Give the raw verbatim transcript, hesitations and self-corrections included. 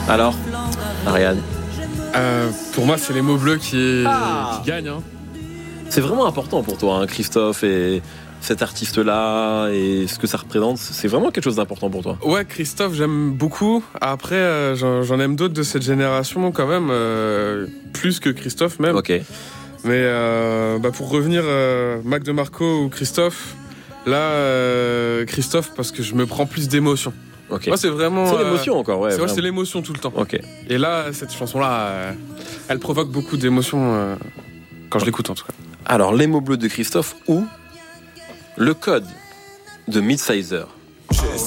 Alors, Ariane. Euh, pour moi, c'est les mots bleus qui, Ah. qui gagnent. Hein. C'est vraiment important pour toi, hein, Christophe, et cet artiste-là, et ce que ça représente. C'est vraiment quelque chose d'important pour toi. Ouais, Christophe, j'aime beaucoup. Après, euh, j'en, j'en aime d'autres de cette génération quand même, euh, plus que Christophe même. Ok. Mais euh, bah pour revenir, euh, Mac DeMarco ou Christophe, là, euh, Christophe, parce que je me prends plus d'émotion. Ok. Moi, c'est vraiment. C'est euh, l'émotion encore, ouais. c'est, ouais, vraiment. c'est l'émotion tout le temps. Ok. Et là, cette chanson-là, euh, elle provoque beaucoup d'émotions euh, quand je l'écoute en tout cas. Alors, les mots bleus de Christophe ou le code de Midsizer.